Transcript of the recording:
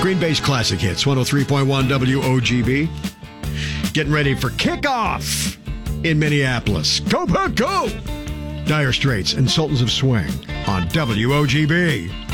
Green Bay's Classic Hits, 103.1 WOGB. Getting ready for kickoff in Minneapolis. Go, Pack, go! Dire Straits and Sultans of Swing on WOGB.